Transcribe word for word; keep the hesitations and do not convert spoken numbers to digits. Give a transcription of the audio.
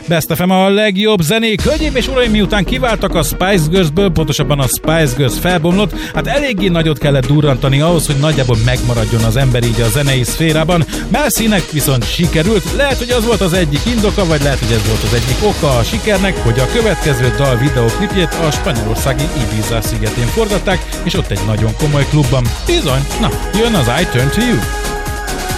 Best ef em a legjobb zenék. Hölgyeim és uraim, miután kiváltak a Spice Girlsből, pontosabban a Spice Girls felbomlott, hát eléggé nagyot kellett durrantani ahhoz, hogy nagyjából megmaradjon az ember így a zenei szférában. Mel C-nek viszont sikerült. Lehet, hogy az volt az egyik indoka, vagy lehet, hogy ez volt az egyik oka a sikernek, hogy a következő dal videóklipjét a spanyolországi Ibiza szigetén forgatták, és ott egy nagyon komoly klubban. Bizony, na, jön az I Turn to You.